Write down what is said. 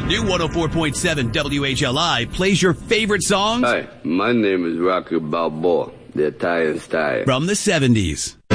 New 104.7 WHLI plays your favorite songs. Hi, my name is Rocky Balboa, the Italian Style. From the 70s.